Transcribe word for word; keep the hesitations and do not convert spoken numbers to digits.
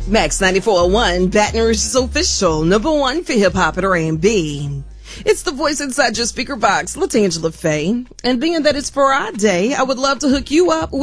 Max ninety-four point one, Baton Rouge's official number one for hip-hop and R and B. It's the voice inside your speaker box, LaTangela Faye. And being that it's Friday, I would love to hook you up with